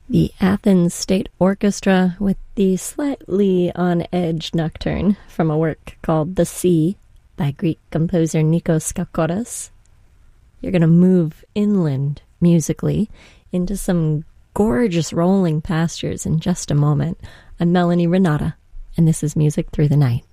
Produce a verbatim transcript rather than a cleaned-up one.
The Athens State Orchestra with the slightly on-edge nocturne from a work called The Sea by Greek composer Nikos Skakoras. You're going to move inland musically into some gorgeous rolling pastures in just a moment. I'm Melanie Renata, and this is Music Through the Night.